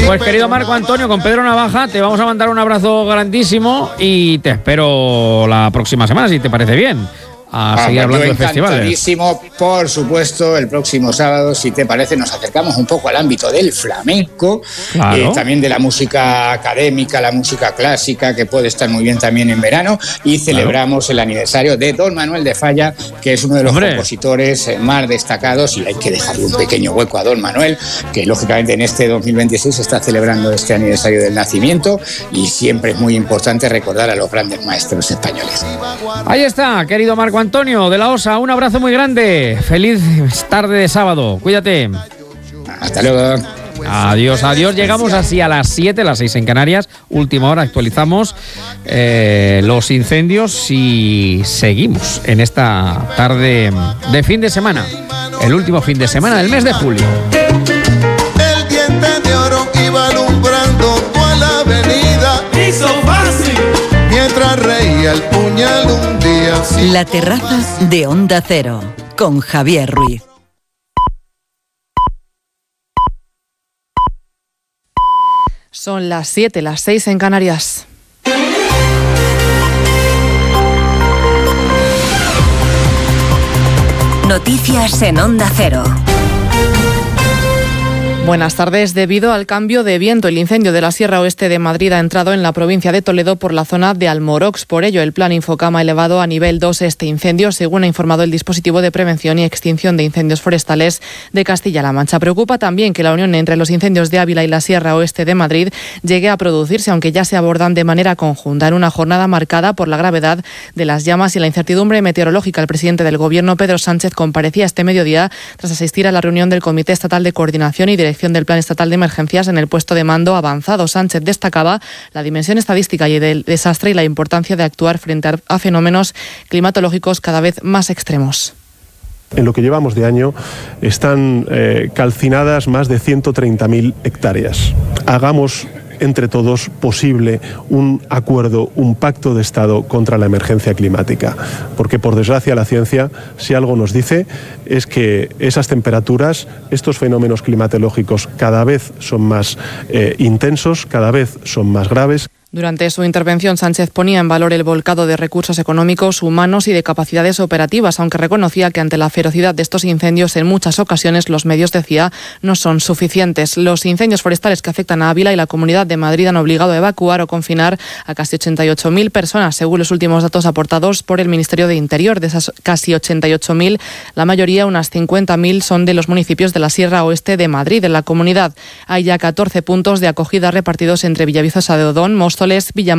Pues querido Marco Antonio, con Pedro Navaja te vamos a mandar un abrazo grandísimo y te espero la próxima semana, si te parece bien, a seguir hablando de festivales. Encantadísimo, por supuesto, el próximo sábado, si te parece, nos acercamos un poco al ámbito del flamenco, claro. También de la música académica, la música clásica, que puede estar muy bien también en verano, y celebramos el aniversario de Don Manuel de Falla, que es uno de los compositores más destacados, y hay que dejarle un pequeño hueco a Don Manuel, que lógicamente en este 2026 se está celebrando este aniversario del nacimiento, y siempre es muy importante recordar a los grandes maestros españoles. Ahí está, querido Marco Antonio de la OSA, un abrazo muy grande. Feliz tarde de sábado. Cuídate. Hasta luego. Adiós, adiós. Llegamos así a las 7, las 6 en Canarias. Última hora, actualizamos los incendios y seguimos en esta tarde de fin de semana. El último fin de semana del mes de julio. El diente de oro iba alumbrando toda la avenida. Hizo fácil. Mientras reía el puñal un día. La terraza de Onda Cero, con Javier Ruiz. Son las 7, las 6 en Canarias. Noticias en Onda Cero. Buenas tardes. Debido al cambio de viento, el incendio de la Sierra Oeste de Madrid ha entrado en la provincia de Toledo por la zona de Almorox. Por ello, el plan Infocam ha elevado a nivel 2 este incendio, según ha informado el dispositivo de prevención y extinción de incendios forestales de Castilla-La Mancha. Preocupa también que la unión entre los incendios de Ávila y la Sierra Oeste de Madrid llegue a producirse, aunque ya se abordan de manera conjunta. En una jornada marcada por la gravedad de las llamas y la incertidumbre meteorológica, el presidente del Gobierno, Pedro Sánchez, comparecía este mediodía tras asistir a la reunión del Comité Estatal de Coordinación y Dirección del Plan Estatal de Emergencias en el puesto de mando avanzado. Sánchez destacaba la dimensión estadística y del desastre y la importancia de actuar frente a fenómenos climatológicos cada vez más extremos. En lo que llevamos de año están calcinadas más de 130.000 hectáreas. Hagamos entre todos posible un acuerdo, un pacto de Estado contra la emergencia climática. Porque, por desgracia, la ciencia, si algo nos dice, es que esas temperaturas, estos fenómenos climatológicos cada vez son más intensos, cada vez son más graves. Durante su intervención, Sánchez ponía en valor el volcado de recursos económicos, humanos y de capacidades operativas, aunque reconocía que ante la ferocidad de estos incendios en muchas ocasiones los medios, decía, no son suficientes. Los incendios forestales que afectan a Ávila y la Comunidad de Madrid han obligado a evacuar o confinar a casi 88.000 personas, según los últimos datos aportados por el Ministerio de Interior. De esas casi 88.000, la mayoría, unas 50.000, son de los municipios de la Sierra Oeste de Madrid. En la comunidad hay ya 14 puntos de acogida repartidos entre Villaviciosa de Odón, Móstoles, Villamar